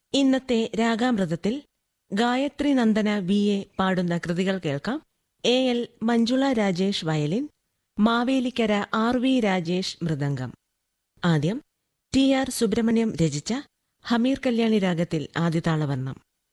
ഇന്നത്തെ രാഗാമൃതത്തിൽ ഗായത്രി നന്ദന വി.എ. പാടുന്ന കൃതികൾ കേൾക്കാം. എ.എൽ. മഞ്ജുള രാജേഷ് വയലിൻ, മാവേലിക്കര ആർ.വി. രാജേഷ് മൃദംഗം. ആദ്യം ടി.ആർ. സുബ്രഹ്മണ്യം രചിച്ച ഹമീർ കല്യാണി രാഗത്തിൽ ആദിതാളവർണം.